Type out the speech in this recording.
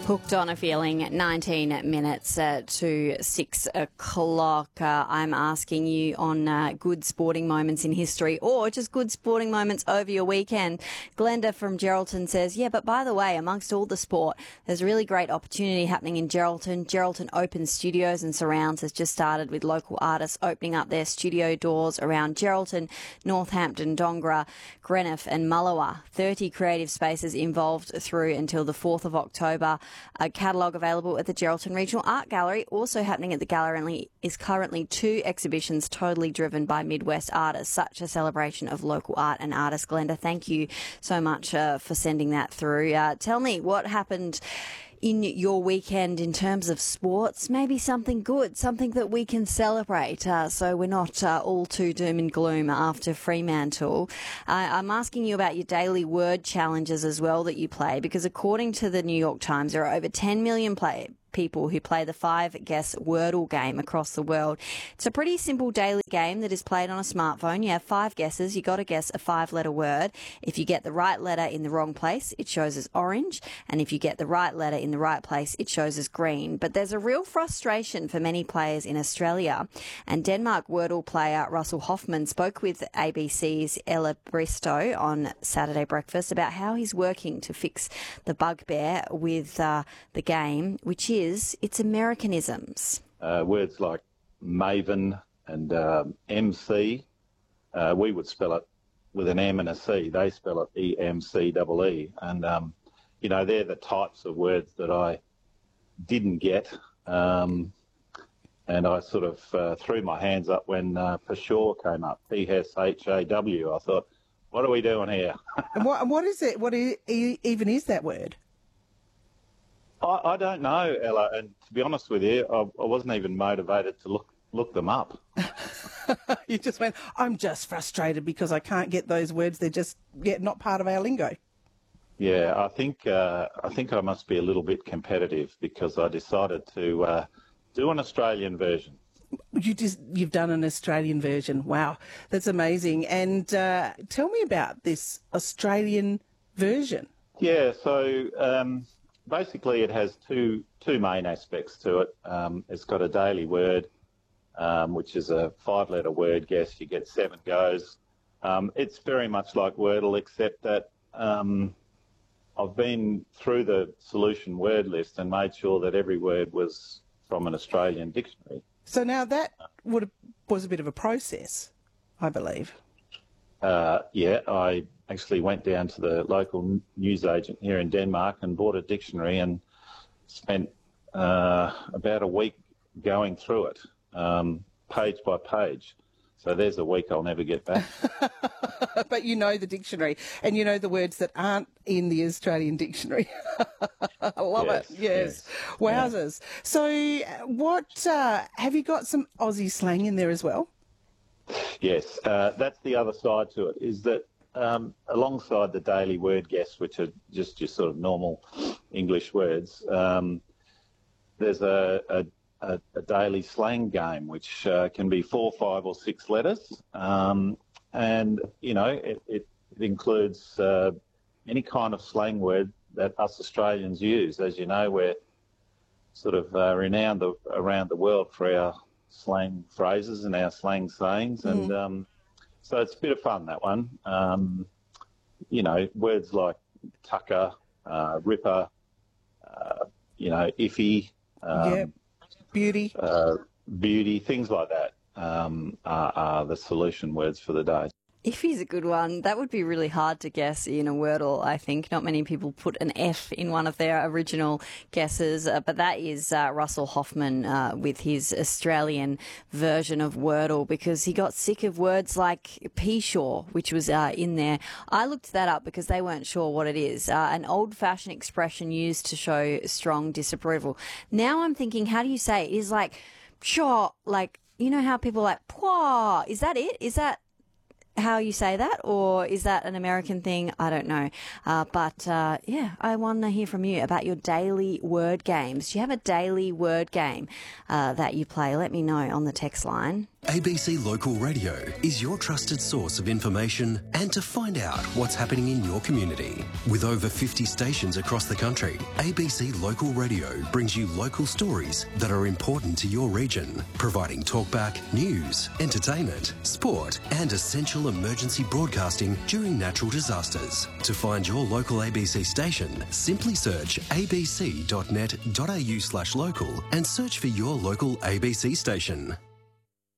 Hooked on a feeling, 19 minutes to 6 o'clock. I'm asking you on good sporting moments in history or just good sporting moments over your weekend. Glenda from Geraldton says, yeah, but by the way, amongst all the sport, there's a really great opportunity happening in Geraldton. Geraldton Open Studios and Surrounds has just started with local artists opening up their studio doors around Geraldton, Northampton, Dongra, Greenough and Mullewa. 30 creative spaces involved through until the 4th of October. A catalogue available at the Geraldton Regional Art Gallery. Also happening at the gallery is currently 2 exhibitions totally driven by Midwest artists. Such a celebration of local art and artists. Glenda, thank you so much for sending that through. Tell me what happened in your weekend in terms of sports, maybe something good, something that we can celebrate so we're not all too doom and gloom after Fremantle. I'm asking you about your daily word challenges as well that you play, because according to the New York Times, there are over 10 million people who play the 5-guess Wordle game across the world. It's a pretty simple daily game that is played on a smartphone. You have 5 guesses. You got to guess a 5-letter word. If you get the right letter in the wrong place, it shows as orange. And if you get the right letter in the right place, it shows as green. But there's a real frustration for many players in Australia. And Denmark Wordle player Russell Hoffman spoke with ABC's Ella Bristow on Saturday Breakfast about how he's working to fix the bugbear with the game, which is its Americanisms. Words like maven and MC, we would spell it with an M and a C. They spell it EMCEE. And, they're the types of words that I didn't get. And I sort of threw my hands up when Peshawar came up, PSHAW. I thought, what are we doing here? And what is it? What even is that word? I don't know, Ella, and to be honest with you, I wasn't even motivated to look them up. You just went, I'm just frustrated because I can't get those words. They're just not part of our lingo. Yeah, I think I must be a little bit competitive because I decided to do an Australian version. You've done an Australian version. Wow, that's amazing. And tell me about this Australian version. Yeah, so basically it has two main aspects to it. It's got a daily word, which is a 5-letter word guess. You get 7 goes. It's very much like Wordle, except that I've been through the solution word list and made sure that every word was from an Australian dictionary. So now that was a bit of a process, I believe. Yeah, I actually went down to the local newsagent here in Denmark and bought a dictionary and spent about a week going through it, page by page. So there's a week I'll never get back. But you know the dictionary and you know the words that aren't in the Australian dictionary. I love it. Yes. Wowzers. Yeah. So what, have you got some Aussie slang in there as well? Yes, that's the other side to it, is that alongside the daily word guess, which are just your sort of normal English words, there's a daily slang game, which can be 4, 5 or 6 letters. And, it includes any kind of slang word that us Australians use. As you know, we're sort of renowned around the world for our slang phrases and our slang sayings. And so it's a bit of fun, that one. Words like tucker, ripper, iffy, beauty, beauty, things like that are the solution words for the day. Iffy's a good one. That would be really hard to guess in a Wordle, I think. Not many people put an F in one of their original guesses, but that is Russell Hoffman with his Australian version of Wordle, because he got sick of words like Peshawar, which was in there. I looked that up because they weren't sure what it is. An old-fashioned expression used to show strong disapproval. Now I'm thinking, how do you say it? It is like, sure, like, you know how people are like, pwah. Is that it? Is that how you say that, or is that an American thing? I don't know. But I want to hear from you about your daily word games. Do you have a daily word game that you play? Let me know on the text line. ABC Local Radio is your trusted source of information and to find out what's happening in your community. With over 50 stations across the country, ABC Local Radio brings you local stories that are important to your region, providing talkback, news, entertainment, sport and essential emergency broadcasting during natural disasters. To find your local ABC station, simply search abc.net.au/local and search for your local ABC station.